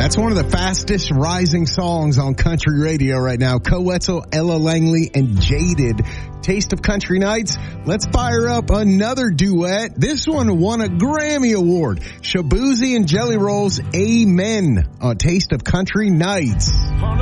That's one of the fastest rising songs on country radio right now. Coetzel, Ella Langley, and Jaded. Taste of Country Nights. Let's fire up another duet. This one won a Grammy Award. Shaboozey and Jelly Rolls, Amen, on Taste of Country Nights.